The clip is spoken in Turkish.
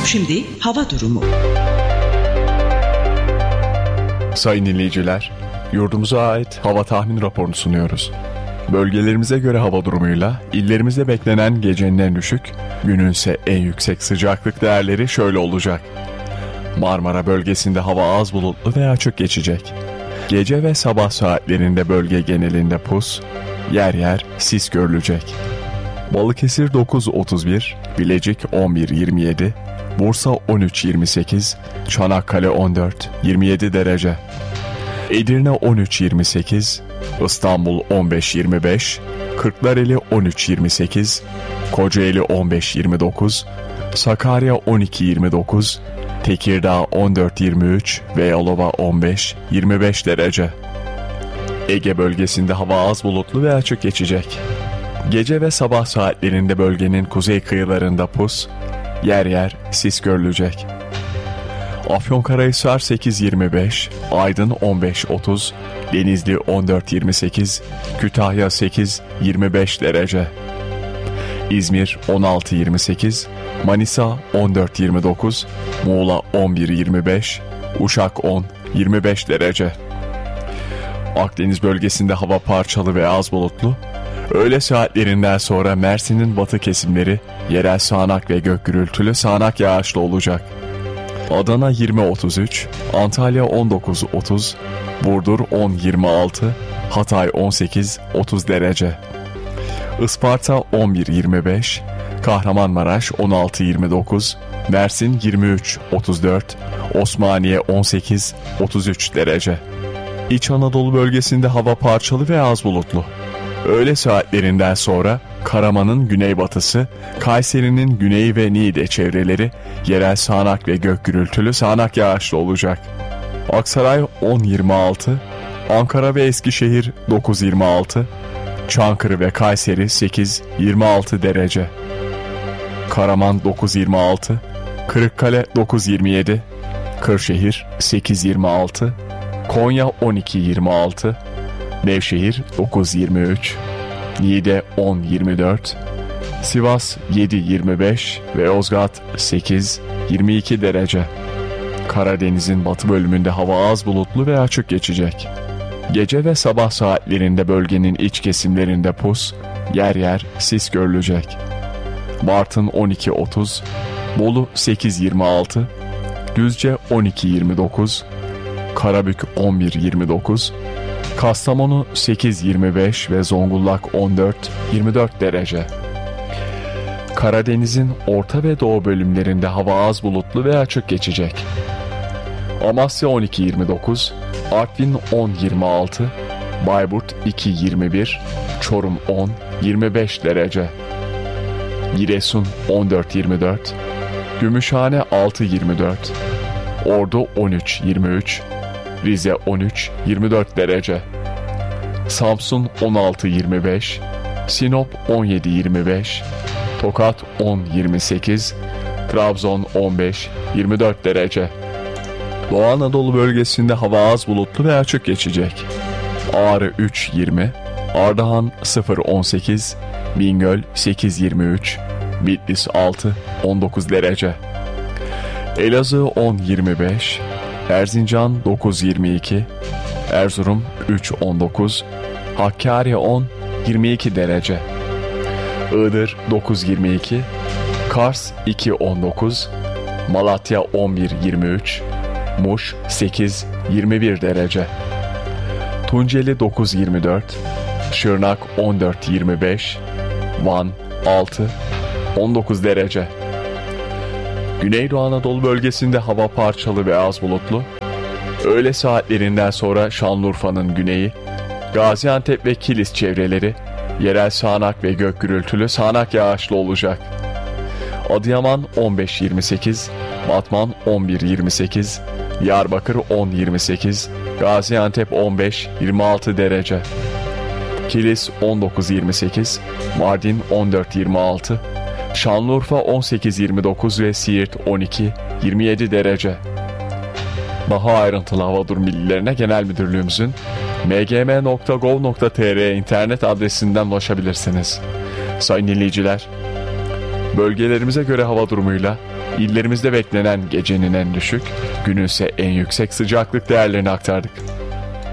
Şimdi hava durumu. Sayın dinleyiciler, yurdumuza ait hava tahmin raporunu sunuyoruz. Bölgelerimize göre hava durumuyla illerimizde beklenen gecenin en düşük, gününse en yüksek sıcaklık değerleri şöyle olacak. Marmara bölgesinde hava az bulutlu ve açık geçecek. Gece ve sabah saatlerinde bölge genelinde pus, yer yer sis görülecek. Balıkesir 9-31, Bilecik 11-27, Bursa 13-28, Çanakkale 14-27 derece. Edirne 13-28, İstanbul 15-25, Kırklareli 13-28, Kocaeli 15-29, Sakarya 12-29, Tekirdağ 14-23 ve Yalova 15-25 derece. Ege bölgesinde hava az bulutlu ve açık geçecek. Gece ve sabah saatlerinde bölgenin kuzey kıyılarında pus, yer yer sis görülecek. Afyonkarahisar 8-25, Aydın 15-30, Denizli 14-28, Kütahya 8-25 derece. İzmir 16-28, Manisa 14-29, Muğla 11-25, Uşak 10-25 derece. Akdeniz bölgesinde hava parçalı ve az bulutlu. Öğle saatlerinden sonra Mersin'in batı kesimleri yerel sağanak ve gök gürültülü sağanak yağışlı olacak. Adana 20-33, Antalya 19-30, Burdur 10-26, Hatay 18-30 derece. Isparta 11-25, Kahramanmaraş 16-29, Mersin 23-34, Osmaniye 18-33 derece. İç Anadolu bölgesinde hava parçalı ve az bulutlu. Öğle saatlerinden sonra Karaman'ın güneybatısı, Kayseri'nin güneyi ve Niğde çevreleri yerel sağanak ve gök gürültülü sağanak yağışlı olacak. Aksaray 10-26, Ankara ve Eskişehir 9-26, Çankırı ve Kayseri 8-26 derece. Karaman 9-26, Kırıkkale 9-27, Kırşehir 8-26, Konya 12-26, Nevşehir 9-23, Niğde 10-24, Sivas 7-25 ve Yozgat 8-22 derece. Karadeniz'in batı bölümünde hava az bulutlu ve açık geçecek. Gece ve sabah saatlerinde bölgenin iç kesimlerinde pus, yer yer sis görülecek. Bartın 12-30, Bolu 8-26, Düzce 12-29, Karabük 11-29, Kastamonu 8-25 ve Zonguldak 14-24 derece. Karadeniz'in orta ve doğu bölümlerinde hava az bulutlu ve açık geçecek. Amasya 12-29, Artvin 10-26, Bayburt 2-21, Çorum 10-25 derece. Giresun 14-24, Gümüşhane 6-24, Ordu 13-23, Rize 13-24 derece. Samsun 16-25, Sinop 17-25, Tokat 10-28, Trabzon 15-24 derece. Doğu Anadolu bölgesinde hava az bulutlu ve açık geçecek. Ağrı 3-20, Ardahan 0-18, Bingöl 8-23, Bitlis 6-19 derece. Elazığ 10-25, Erzincan 9-22, Erzurum 3-19, Hakkari 10-22 derece. Iğdır 9-22, Kars 2-19, Malatya 11-23, Muş 8-21 derece. Tunceli 9-24, Şırnak 14-25, Van 6-19 derece. Güneydoğu Anadolu bölgesinde hava parçalı ve az bulutlu. Öğle saatlerinden sonra Şanlıurfa'nın güneyi, Gaziantep ve Kilis çevreleri yerel sağanak ve gök gürültülü sağanak yağışlı olacak. Adıyaman 15-28, Batman 11-28, Diyarbakır 10-28, Gaziantep 15-26 derece. Kilis 19-28, Mardin 14-26, Şanlıurfa 18-29 ve Siirt 12-27 derece. Daha ayrıntılı hava durum bilgilerine Genel Müdürlüğümüzün mgm.gov.tr internet adresinden ulaşabilirsiniz. Sayın dinleyiciler, Bölgelerimize göre hava durumuyla illerimizde beklenen gecenin en düşük, gününse en yüksek sıcaklık değerlerini aktardık.